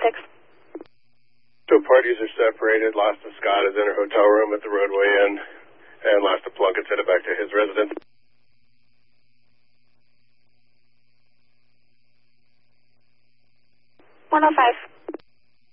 So parties are separated. Lasta Scott is in her hotel room at the Roadway Inn, and Lasta Plunkett's headed back to his residence. 105.